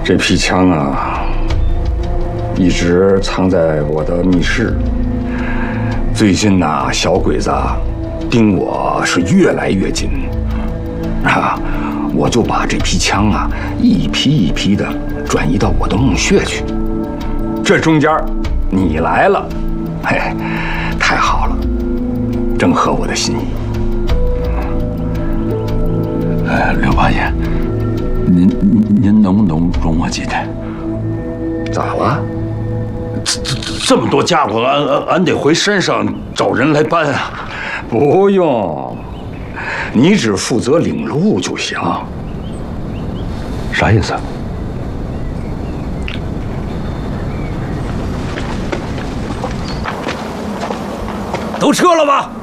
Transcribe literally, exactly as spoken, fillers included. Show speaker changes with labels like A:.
A: 这批枪啊，一直藏在我的密室。最近呐，小鬼子盯我是越来越紧，啊，我就把这批枪啊一批一批的转移到我的墓穴去。这中间，你来了，嘿，太好了，正合我的心意。
B: 呃，刘八爷，您您能不能容我几天？
A: 咋了？
B: 这这这么多家伙，俺俺俺得回山上找人来搬啊！
A: 不用，你只负责领路就行。
B: 啥意思？
C: 都撤了吧！